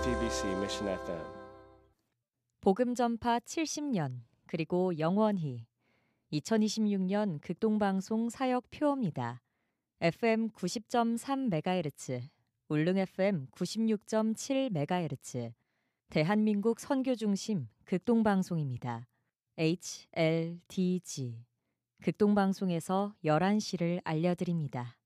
JTBC Mission FM. 복음 전파 70년 그리고 영원히 2026년 극동방송 사역 표어입니다. FM 90.3MHz, 울릉 FM 96.7MHz, 대한민국 선교중심 극동방송입니다. HLDG 극동방송에서 11시를 알려드립니다.